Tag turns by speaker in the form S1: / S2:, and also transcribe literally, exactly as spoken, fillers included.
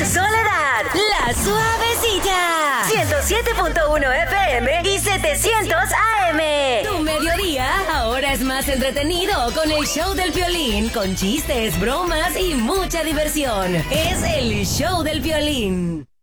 S1: Soledad, la suavecita. ciento siete punto uno F M y setecientos A M. Tu mediodía ahora es más entretenido con el show del Piolín, con chistes, bromas y mucha diversión. Es el show del Piolín.